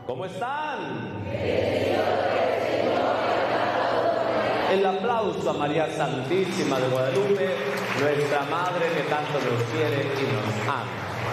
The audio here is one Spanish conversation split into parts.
¿Cómo están? El aplauso a María Santísima de Guadalupe, nuestra Madre que tanto nos quiere y nos ama.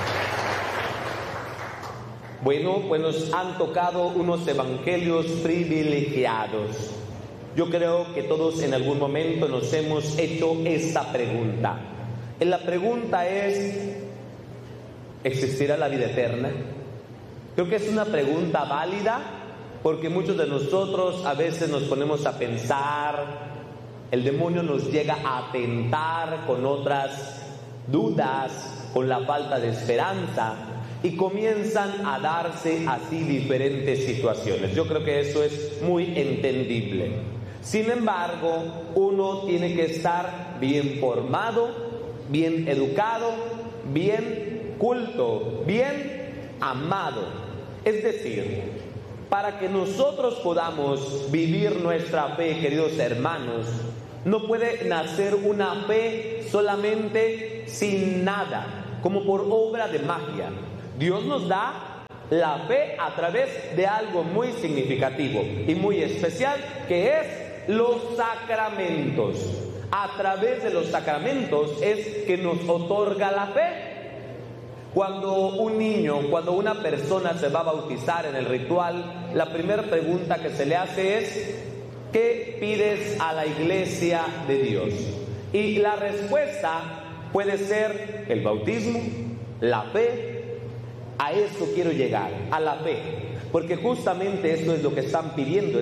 Bueno, pues nos han tocado unos evangelios privilegiados. Yo creo que todos en algún momento nos hemos hecho esta pregunta. La pregunta es, ¿existirá la vida eterna? Creo que es una pregunta válida porque muchos de nosotros a veces nos ponemos a pensar, el demonio nos llega a tentar con otras dudas, con la falta de esperanza, y comienzan a darse así diferentes situaciones. Yo creo que eso es muy entendible. Sin embargo, uno tiene que estar bien formado, bien educado, bien culto, bien amado. Es decir, para que nosotros podamos vivir nuestra fe, queridos hermanos, no puede nacer una fe solamente sin nada, como por obra de magia. Dios nos da la fe a través de algo muy significativo y muy especial, que es los sacramentos. A través de los sacramentos es que nos otorga la fe. Cuando un niño, cuando una persona se va a bautizar en el ritual, la primera pregunta que se le hace es: ¿qué pides a la iglesia de Dios? Y la respuesta puede ser el bautismo, la fe. A eso quiero llegar, a la fe, porque justamente esto es lo que están pidiendo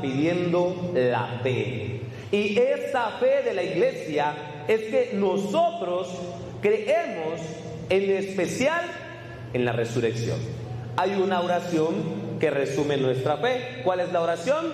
la fe. Y esa fe de la iglesia es que nosotros creemos en especial en la resurrección. Hay una oración que resume nuestra fe. ¿Cuál es la oración?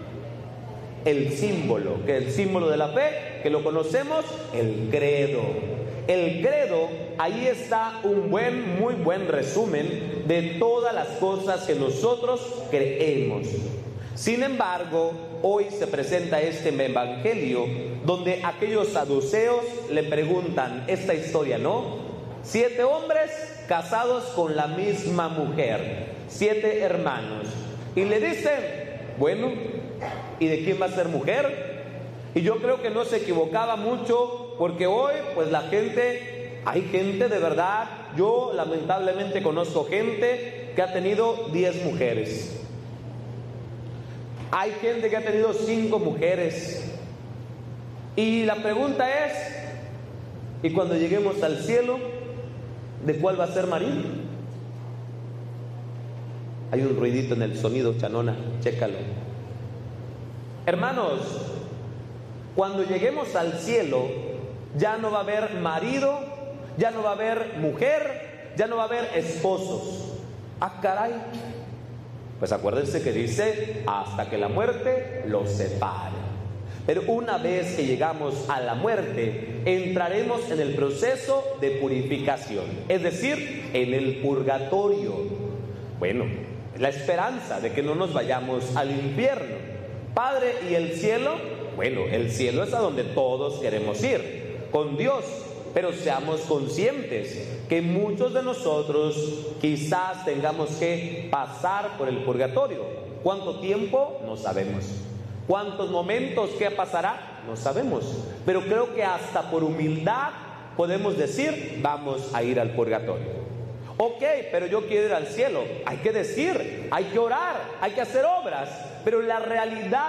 El símbolo, que es el símbolo de la fe, que lo conocemos, el credo. El credo, ahí está un muy buen resumen de todas las cosas que nosotros creemos. Sin embargo, hoy se presenta este evangelio donde aquellos saduceos le preguntan esta historia, ¿no? 7 hombres casados con la misma mujer, 7 hermanos, y le dicen, bueno, ¿y de quién va a ser mujer? Y yo creo que no se equivocaba mucho, porque hoy pues hay gente de verdad, yo lamentablemente conozco gente que ha tenido 10 mujeres, hay gente que ha tenido 5 mujeres, y la pregunta es, ¿y cuando lleguemos al cielo, de cuál va a ser marido? Hay un ruidito en el sonido, Chanona, chécalo. Hermanos, cuando lleguemos al cielo, ya no va a haber marido, ya no va a haber mujer, ya no va a haber esposos. ¡Ah, caray! Pues acuérdense que dice, hasta que la muerte los separe. Pero una vez que llegamos a la muerte, entraremos en el proceso de purificación, es decir, en el purgatorio. Bueno, la esperanza de que no nos vayamos al infierno. Padre, ¿y el cielo? Bueno, el cielo es a donde todos queremos ir, con Dios, pero seamos conscientes que muchos de nosotros quizás tengamos que pasar por el purgatorio. ¿Cuánto tiempo? No sabemos. ¿Cuántos momentos? ¿Qué pasará? No sabemos. Pero creo que hasta por humildad podemos decir, vamos a ir al purgatorio. Ok, pero yo quiero ir al cielo. Hay que decir, hay que orar, hay que hacer obras, pero la realidad